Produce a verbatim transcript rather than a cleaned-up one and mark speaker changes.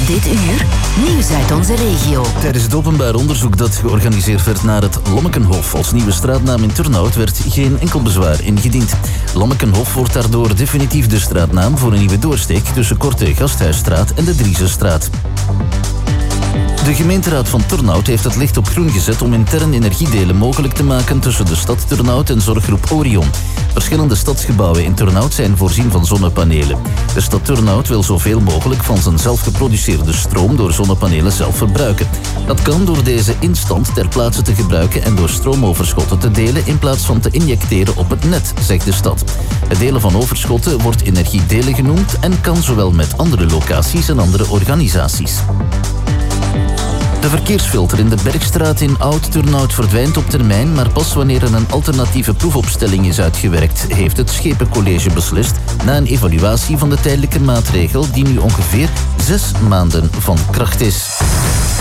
Speaker 1: Dit uur, nieuws uit onze regio.
Speaker 2: Tijdens het openbaar onderzoek dat georganiseerd werd naar het Lommekenhof als nieuwe straatnaam in Turnhout werd geen enkel bezwaar ingediend. Lommekenhof wordt daardoor definitief de straatnaam voor een nieuwe doorsteek tussen Korte Gasthuisstraat en de Driesestraat. De gemeenteraad van Turnhout heeft het licht op groen gezet om intern energiedelen mogelijk te maken tussen de stad Turnhout en zorggroep Orion. Verschillende stadsgebouwen in Turnhout zijn voorzien van zonnepanelen. De stad Turnhout wil zoveel mogelijk van zijn zelfgeproduceerde stroom door zonnepanelen zelf verbruiken. Dat kan door deze instant ter plaatse te gebruiken en door stroomoverschotten te delen in plaats van te injecteren op het net, zegt de stad. Het delen van overschotten wordt energiedelen genoemd en kan zowel met andere locaties en andere organisaties. De verkeersfilter in de Bergstraat in Oud-Turnhout verdwijnt op termijn, maar pas wanneer er een alternatieve proefopstelling is uitgewerkt, heeft het Schepencollege beslist na een evaluatie van de tijdelijke maatregel die nu ongeveer zes maanden van kracht is.